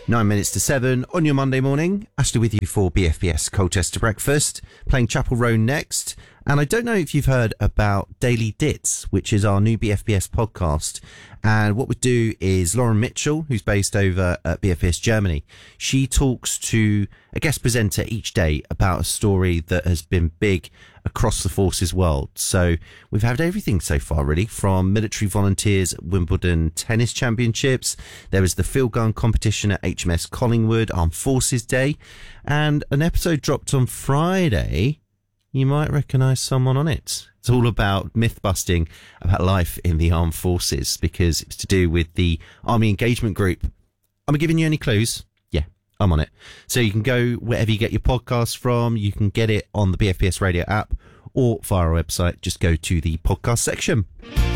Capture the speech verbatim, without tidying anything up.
Nine minutes to seven on your Monday morning. Ashley with you for B F B S Colchester Breakfast, playing Chapel Row next. And I don't know if you've heard about Daily Dits, which is our new B F B S podcast. And what we do is Lauren Mitchell, who's based over at B F B S Germany, she talks to a guest presenter each day about a story that has been big across the forces world. So we've had everything so far, really, from military volunteers at Wimbledon Tennis Championships. There was the field gun competition at H M S Collingwood, Armed Forces Day, and an episode dropped on Friday. You might recognise someone on it. It's all about myth busting about life in the armed forces, because it's to do with the Army Engagement Group. Am I giving you any clues? Yeah, I'm on it. So you can go wherever you get your podcasts from. You can get it on the B F B S Radio app or via our website. Just go to the podcast section.